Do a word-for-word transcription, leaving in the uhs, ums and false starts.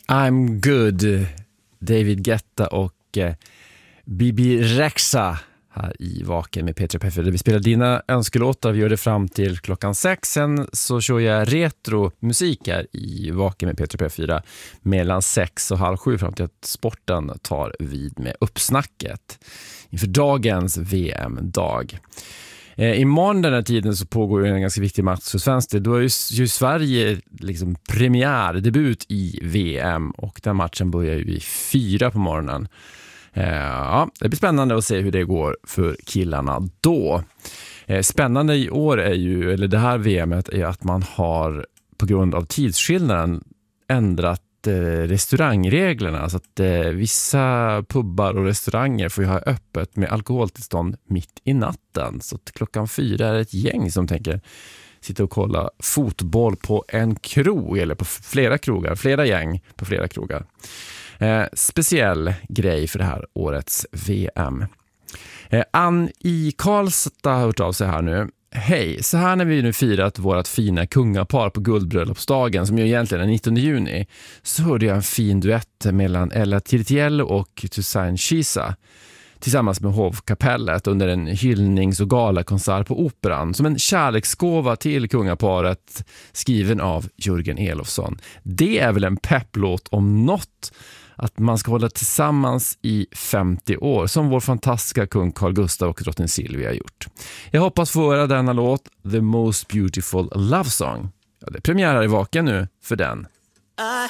I'm good, David Guetta och eh, Bibi Rexha här i Vaken med Petra P fyra. Vi spelar dina önskelåtar, vi gör det fram till klockan sex. Sen så kör jag retro musik här i Vaken med Petra P fyra mellan sex och halv sju fram till att sporten tar vid med uppsnacket inför dagens V M-dag. Eh, imorgon den här tiden så pågår en ganska viktig match för Svenskt. Då är ju, ju Sverige liksom premiär, debut i V M, och den matchen börjar ju i fyra på morgonen. Eh, ja, det blir spännande att se hur det går för killarna då. Eh, spännande i år är ju, eller det här V M:et är att man har på grund av tidsskillnaden ändrat restaurangreglerna, så att eh, vissa pubbar och restauranger får ju ha öppet med alkoholtillstånd mitt i natten, så att klockan fyra är ett gäng som tänker sitta och kolla fotboll på en krog eller på flera krogar, flera gäng på flera krogar. Eh, speciell grej för det här årets V M. eh, Ann i Karlstad har hört av sig här nu. Hej, så här när vi nu firat vårat fina kungapar på guldbröllopsdagen, som ju egentligen är nittonde juni, så hörde jag en fin duett mellan Ella Tirtiello och Toussaint Chisa tillsammans med hovkapellet under en hyllnings- och galakonsert på Operan, som en kärleksgåva till kungaparet, skriven av Jörgen Elofsson. Det är väl en pepplåt om något, att man ska hålla tillsammans i femtio år, som vår fantastiska kung Carl Gustaf och drottning Silvia har gjort. Jag hoppas få höra denna låt, The Most Beautiful Love Song. Ja, det är premiär här i Vaken nu för den.